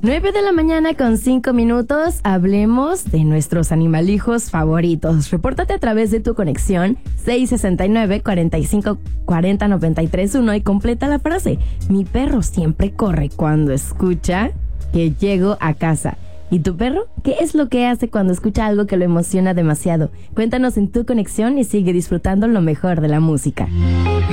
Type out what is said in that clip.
9 de la mañana con 5 minutos, hablemos de nuestros animalijos favoritos. Repórtate a través de tu conexión 669-4540-931 y completa la frase. Mi perro siempre corre cuando escucha que llego a casa. ¿Y tu perro? ¿Qué es lo que hace cuando escucha algo que lo emociona demasiado? Cuéntanos en tu conexión y sigue disfrutando lo mejor de la música.